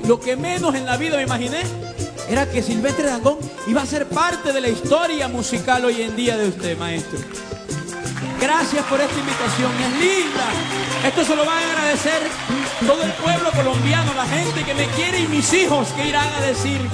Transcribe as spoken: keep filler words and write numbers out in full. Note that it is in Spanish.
Lo que menos en la vida me imaginé era que Silvestre Dangond iba a ser parte de la historia musical hoy en día de usted, maestro. Gracias por esta invitación, es linda. Esto se lo van a agradecer todo el pueblo colombiano, la gente que me quiere y mis hijos que irán a decir